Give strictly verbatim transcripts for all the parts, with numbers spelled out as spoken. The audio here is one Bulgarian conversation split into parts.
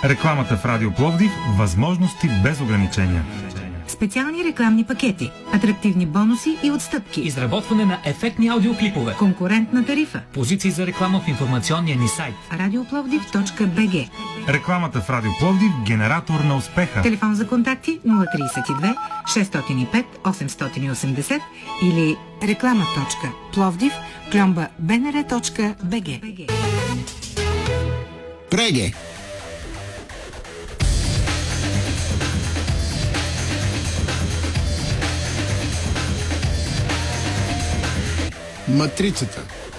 Рекламата в Радио Пловдив – възможности без ограничения. Специални рекламни пакети, атрактивни бонуси и отстъпки. Изработване на ефектни аудиоклипове. Конкурентна тарифа. Позиции за реклама в информационния ни сайт. радиопловдив точка би джи. Рекламата в Радио Пловдив – генератор на успеха. Телефон за контакти нула тридесет и две шестстотин и пет осемстотин и осемдесет или реклама точка пловдив кльомба бнр точка би джи. Преге! Матрицата.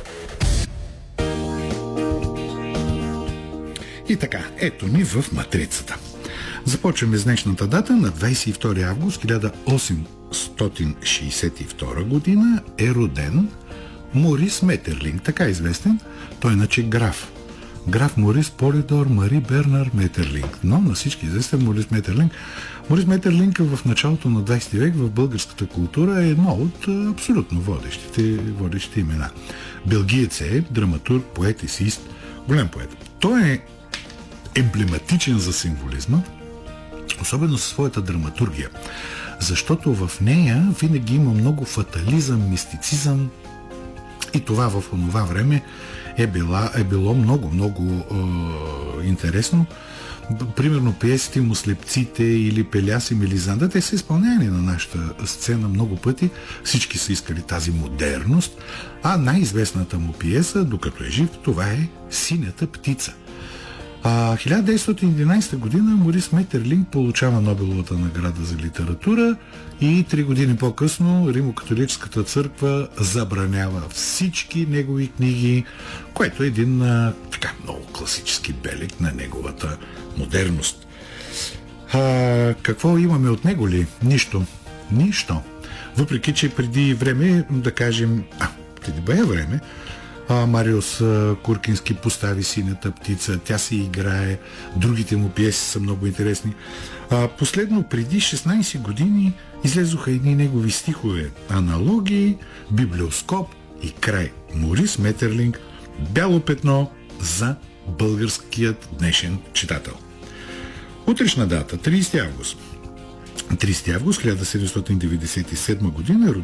И така, ето ни в матрицата. Започваме с днешната дата. На двадесет и втори август хиляда осемстотин шейсет и втора година е роден Морис Метерлинг, така известен, той иначе граф. Граф Морис Полидор Мари Бернар Метерлинг, но на всички известен Морис Метерлинг. Морис Метерлинг в началото на двадесети век в българската култура е едно от абсолютно водещите, водещите имена. Белгиец е, драматург, поет, есеист, голям поет. Той е емблематичен за символизма, особено със своята драматургия, защото в нея винаги има много фатализъм, мистицизъм и това в онова време е, била, е било много, много е, интересно. Примерно пиесите му Слепците или Пеляс и Мелизанда, те са изпълняни на нашата сцена много пъти. Всички са искали тази модерност, а най-известната му пиеса, докато е жив, това е Синята птица. А, хиляда деветстотин и единадесета година Морис Метерлинг получава Нобеловата награда за литература и три години по-късно Римо-католическата църква забранява всички негови книги, което е един а, така много класически белег на неговата модерност. А, какво имаме от него ли? Нищо. Нищо. Въпреки, че преди време, да кажем, а, преди бая време, А, Мариус а, Куркински постави Синята птица, тя се играе, другите му пиеси са много интересни. А, последно, преди шестнадесет години излезоха едни негови стихове, аналогии, библиоскоп и край. Морис Метерлинг, бяло петно за българският днешен читател. Утрешна дата, тридесети август. тридесети август хиляда седемстотин деветдесет и седма година